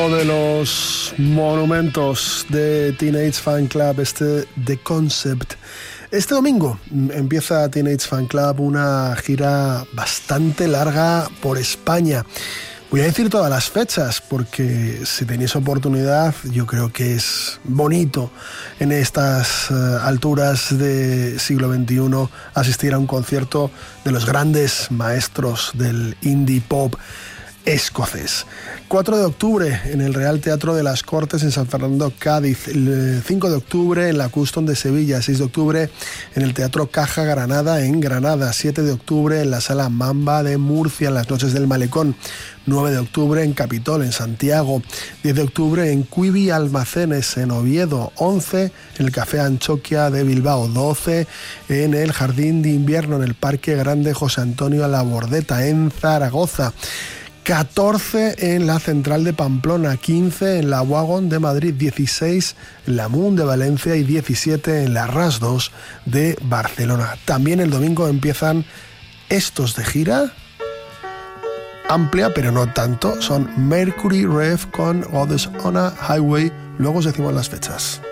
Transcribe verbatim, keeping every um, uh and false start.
De los monumentos de Teenage Fanclub, este The Concept. Este domingo empieza Teenage Fanclub una gira bastante larga por España. Voy a decir todas las fechas porque si tenéis oportunidad, yo creo que es bonito en estas uh, alturas de siglo veintiuno asistir a un concierto de los grandes maestros del indie pop escocés. cuatro de octubre en el Real Teatro de las Cortes en San Fernando, Cádiz. El cinco de octubre en la Custom de Sevilla. seis de octubre en el Teatro Caja Granada en Granada. siete de octubre en la Sala Mamba de Murcia en las Noches del Malecón. nueve de octubre en Capitol en Santiago. diez de octubre en Quibi Almacenes en Oviedo. once en el Café Anchoquia de Bilbao. doce en el Jardín de Invierno en el Parque Grande José Antonio Labordeta en Zaragoza. catorce en la Central de Pamplona, quince en la Wagon de Madrid, dieciséis en la Moon de Valencia y diecisiete en la Ras dos de Barcelona. También el domingo empiezan estos de gira amplia, pero no tanto. Son Mercury Rev con Goddess on a Highway. Luego os decimos las fechas.